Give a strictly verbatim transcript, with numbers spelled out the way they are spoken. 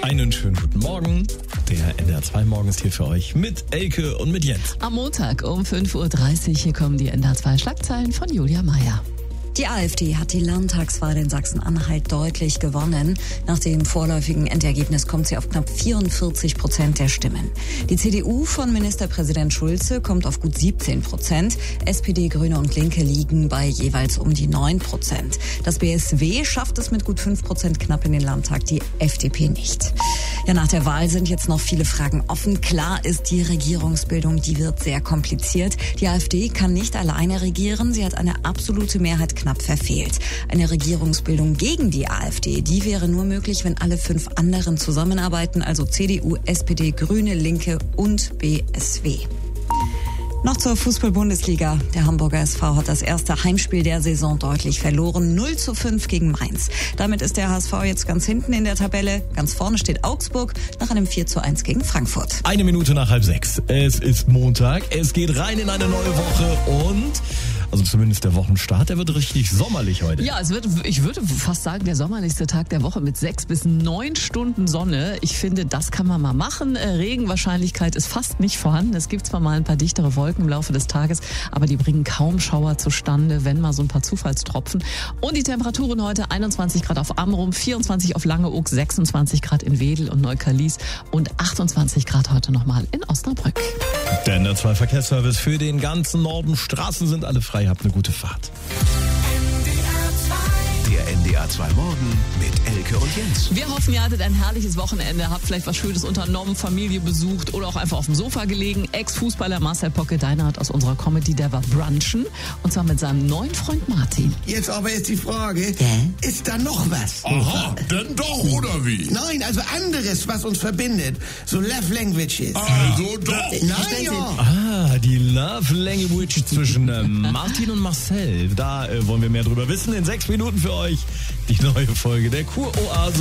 Einen schönen guten Morgen. Der N D R zwei Morgen ist hier für euch mit Elke und mit Jens. Am Montag um fünf Uhr dreißig, hier kommen die N D R zwei Schlagzeilen von Julia Meyer. Die AfD hat die Landtagswahl in Sachsen-Anhalt deutlich gewonnen. Nach dem vorläufigen Endergebnis kommt sie auf knapp vierundvierzig Prozent der Stimmen. Die C D U von Ministerpräsident Schulze kommt auf gut siebzehn Prozent. S P D, Grüne und Linke liegen bei jeweils um die neun Prozent. Das B S W schafft es mit gut fünf Prozent knapp in den Landtag, die F D P nicht. Ja, nach der Wahl sind jetzt noch viele Fragen offen. Klar ist, die Regierungsbildung, die wird sehr kompliziert. Die AfD kann nicht alleine regieren. Sie hat eine absolute Mehrheit knapp verfehlt. Eine Regierungsbildung gegen die AfD, die wäre nur möglich, wenn alle fünf anderen zusammenarbeiten, also C D U, S P D, Grüne, Linke und B S W. Noch zur Fußball-Bundesliga. Der Hamburger S V hat das erste Heimspiel der Saison deutlich verloren. null zu fünf gegen Mainz. Damit ist der H S V jetzt ganz hinten in der Tabelle. Ganz vorne steht Augsburg nach einem vier zu eins gegen Frankfurt. Eine Minute nach halb sechs. Es ist Montag. Es geht rein in eine neue Woche und... Also zumindest der Wochenstart, der wird richtig sommerlich heute. Ja, es wird, ich würde fast sagen, der sommerlichste Tag der Woche mit sechs bis neun Stunden Sonne. Ich finde, das kann man mal machen. Regenwahrscheinlichkeit ist fast nicht vorhanden. Es gibt zwar mal ein paar dichtere Wolken im Laufe des Tages, aber die bringen kaum Schauer zustande, wenn mal so ein paar Zufallstropfen. Und die Temperaturen heute einundzwanzig Grad auf Amrum, vierundzwanzig auf Langeoog, sechsundzwanzig Grad in Wedel und Neukallies und achtundzwanzig Grad heute nochmal in Osnabrück. Der N D R zwei Verkehrsservice für den ganzen Norden. Straßen sind alle frei. Habt eine gute Fahrt. Der N D R zwei Morgen mit Elke und Jens. Wir hoffen, ihr hattet ein herrliches Wochenende, habt vielleicht was Schönes unternommen, Familie besucht oder auch einfach auf dem Sofa gelegen. Ex-Fußballer Marcel Pocke-Deinhardt aus unserer Comedy, der war brunchen. Und zwar mit seinem neuen Freund Martin. Jetzt aber ist die Frage, Hä? ist da noch was? Aha, denn doch, oder wie? Nein, also anderes, was uns verbindet. So Love Languages. Also doch. Nein, ja. Ah, die Love Language zwischen äh, Martin und Marcel. Da äh, wollen wir mehr drüber wissen. In sechs Minuten für euch die neue Folge der Kuroase.